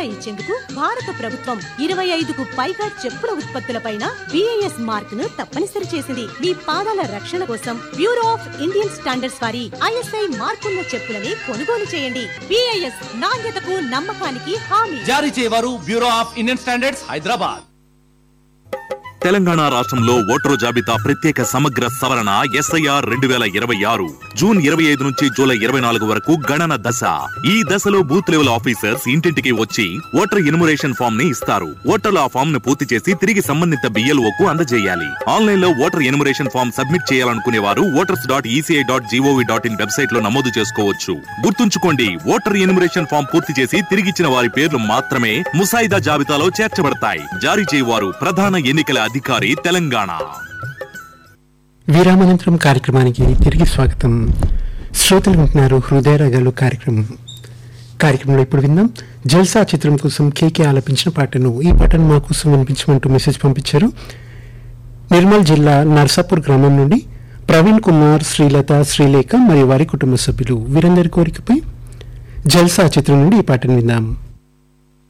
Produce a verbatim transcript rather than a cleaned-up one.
ఇచ్చేందుకు భారత ప్రభుత్వం ఇరవై ఐదుకు పైగా చెప్పుల ఉత్పత్తులపైన బిఐఎస్ మార్క్ ను తప్పనిసరి చేసింది. మీ పాదాల రక్షణ కోసం బ్యూరో ఆఫ్ ఇండియన్ స్టాండర్డ్స్ వారి ఐఎస్ఐ మార్కున్న చెప్పులని కొనుగోలు చేయండి. బిఐఎస్ నాణ్యతకు నమ్మకానికి హామీ. జారీ చేయవారు bureau of Indian standards, Hyderabad. Telangana రాష్ట్రంలో ఓటరు జాబితా ప్రత్యేక సమగ్ర సవరణ ఎస్ఐఆర్ రెండు వేల ఇరవై ఆరు జూన్ ఇరవై ఐదు నుంచి జూలై ఇరవై నాలుగు వరకు గణన దశ. ఈ దశలో బూత్ లెవెల్ ఆఫీసర్స్ ఇంటింటికి వచ్చి ఓటర్ ఇన్మురేషన్ ఫామ్ ని ఇస్తారు. ఓటర్లు ఆ ఫామ్ ను పూర్తి చేసి తిరిగి సంబంధిత బిఎల్ఓ కు అందజేయాలి. ఆన్లైన్ లో ఓటర్ ఇన్మురేషన్ ఫామ్ సబ్మిట్ చేయాలనుకునే వారు voters dot ECI dot GOV dot in website లో నమోదు చేసుకోవచ్చు. గుర్తుంచుకోండి, ఓటర్ ఇన్మురేషన్ ఫామ్ పూర్తి చేసి తిరిగిచ్చిన వారి పేర్లు మాత్రమే ముసాయిదా జాబితాలో చేర్చబడతాయి. జారీ చేయవారు ప్రధాన ఎన్నికల అధికారి, తెలంగాణ. విరామానంతరం కార్యక్రమానికి తిరిగి స్వాగతం. శ్రోతలు వింటున్నారు హృదయ రాగాలు కార్యక్రమం. కార్యక్రమంలో ఇప్పుడు విందాం జల్సా చిత్రం కోసం కేకే ఆలపించిన పాటను. ఈ పాటను మా కోసం వినిపించమంటూ మెసేజ్ పంపించారు. నిర్మల్ జిల్లా నర్సాపూర్ గ్రామం నుండి ప్రవీణ్ కుమార్, శ్రీలత, శ్రీలేఖ మరియు వారి కుటుంబ సభ్యులు. వీరందరి కోరికపై జల్సా చిత్రం నుండి ఈ పాటను విందాం.